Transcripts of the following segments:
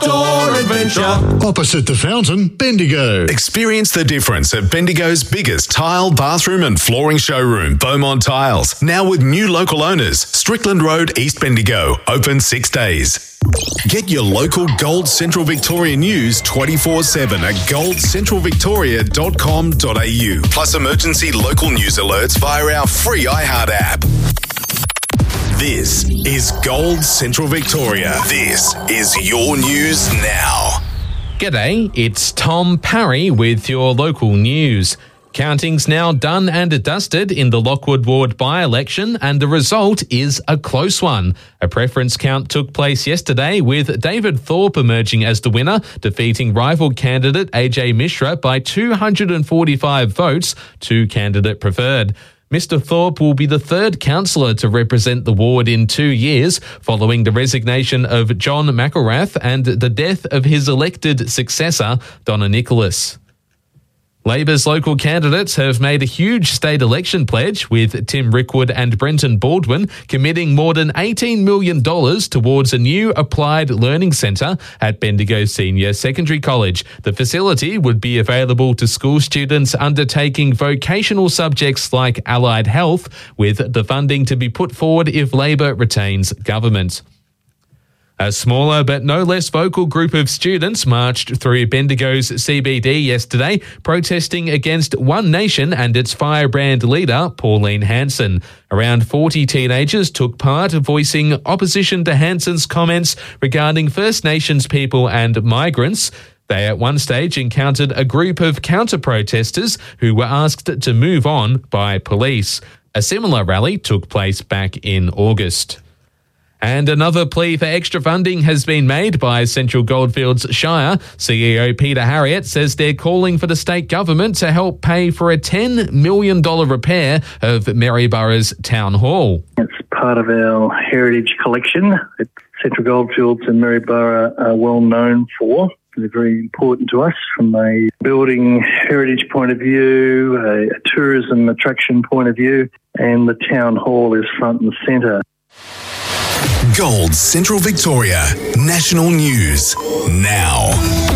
outdoor adventure. Opposite the fountain, Bendigo. Experience the difference at Bendigo's biggest tile, bathroom and flooring showroom, Beaumont Tiles. Now with new local owners, Strickland Road, East Bendigo. Open 6 days. Get your local Gold Central Victoria news 24/7 at goldcentralvictoria.com.au. Plus emergency local news alerts via our free iHeart app. This is Gold Central Victoria. This is your news now. G'day, it's Tom Parry with your local news. Counting's now done and dusted in the Lockwood Ward by-election, and the result is a close one. A preference count took place yesterday with David Thorpe emerging as the winner, defeating rival candidate AJ Mishra by 245 votes to candidate preferred. Mr Thorpe will be the third councillor to represent the ward in 2 years, following the resignation of John McElrath and the death of his elected successor, Donna Nicholas. Labor's local candidates have made a huge state election pledge, with Tim Rickwood and Brenton Baldwin committing more than $18 million towards a new applied learning centre at Bendigo Senior Secondary College. The facility would be available to school students undertaking vocational subjects like allied health, with the funding to be put forward if Labor retains government. A smaller but no less vocal group of students marched through Bendigo's CBD yesterday, protesting against One Nation and its firebrand leader, Pauline Hanson. Around 40 teenagers took part, voicing opposition to Hanson's comments regarding First Nations people and migrants. They at one stage encountered a group of counter-protesters who were asked to move on by police. A similar rally took place back in August. And another plea for extra funding has been made by Central Goldfields Shire. CEO Peter Harriott says they're calling for the state government to help pay for a $10 million repair of Maryborough's Town Hall. It's part of our heritage collection that Central Goldfields and Maryborough are well known for. They're very important to us from a building heritage point of view, a tourism attraction point of view, and the Town Hall is front and centre. Gold Central Victoria National News now.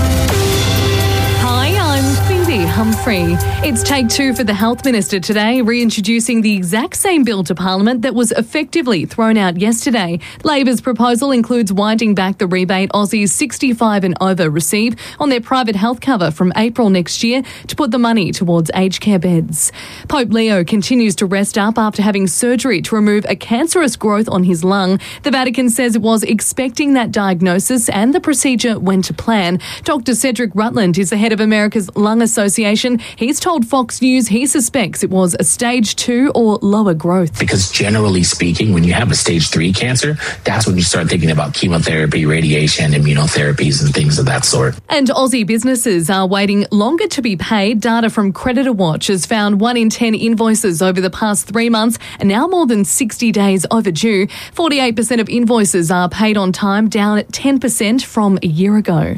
Hi, I'm Cindy Humphrey. It's take two for the Health Minister today, reintroducing the exact same bill to Parliament that was effectively thrown out yesterday. Labor's proposal includes winding back the rebate Aussies 65 and over receive on their private health cover from April next year to put the money towards aged care beds. Pope Leo continues to rest up after having surgery to remove a cancerous growth on his lung. The Vatican says it was expecting that diagnosis and the procedure went to plan. Dr. Cedric Rutland is the head of America's Lung Association. He's told Fox News he suspects it was a stage 2 or lower growth. Because generally speaking, when you have a stage 3 cancer, that's when you start thinking about chemotherapy, radiation, immunotherapies and things of that sort. And Aussie businesses are waiting longer to be paid. Data from Creditor Watch has found 1 in 10 invoices over the past 3 months are now more than 60 days overdue. 48% of invoices are paid on time, down 10% from a year ago.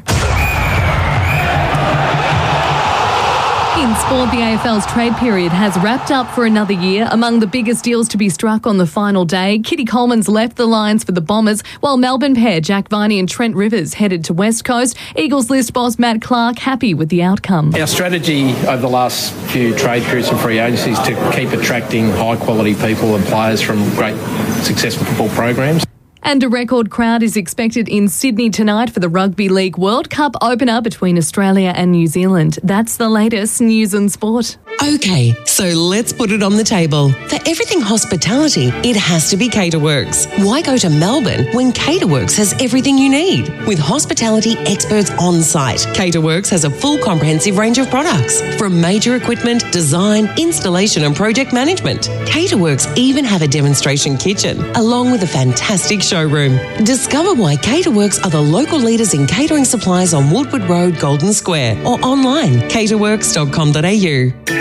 In sport, the AFL's trade period has wrapped up for another year. Among the biggest deals to be struck on the final day, Kitty Coleman's left the Lions for the Bombers, while Melbourne pair Jack Viney and Trent Rivers headed to West Coast. Eagles list boss Matt Clark happy with the outcome. Our strategy over the last few trade periods and free agencies to keep attracting high-quality people and players from great successful football programs. And a record crowd is expected in Sydney tonight for the Rugby League World Cup opener between Australia and New Zealand. That's the latest news and sport. Okay, so let's put it on the table. For everything hospitality, it has to be Caterworks. Why go to Melbourne when Caterworks has everything you need? With hospitality experts on site, Caterworks has a full comprehensive range of products, from major equipment, design, installation and project management. Caterworks even have a demonstration kitchen, along with a fantastic showroom. Discover why Caterworks are the local leaders in catering supplies on Woodward Road, Golden Square, or online, caterworks.com.au.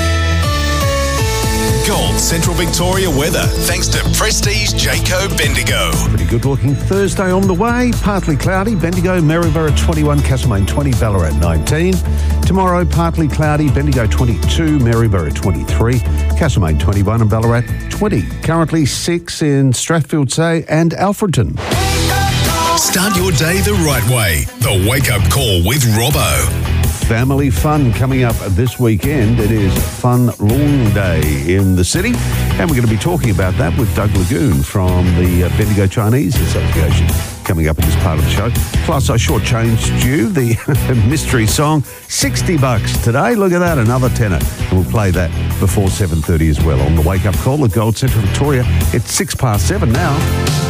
Gold Central Victoria weather, thanks to Prestige Jayco Bendigo. Pretty good looking Thursday on the way. Partly cloudy, Bendigo, Maryborough 21, Castlemaine 20, Ballarat 19. Tomorrow, partly cloudy, Bendigo 22, Maryborough 23, Castlemaine 21 and Ballarat 20. Currently 6 in Strathfield Say and Alfredton. Start your day the right way. The Wake Up Call with Robbo. Family fun coming up this weekend. It is Fun Long Day in the city, and we're going to be talking about that with Doug Lagoon from the Bendigo Chinese Association coming up in this part of the show. Plus, I shortchanged you the mystery song, $60 today. Look at that, another tenner. And we'll play that before 7:30 as well on the Wake Up Call at Gold Central Victoria. It's 7:06 now.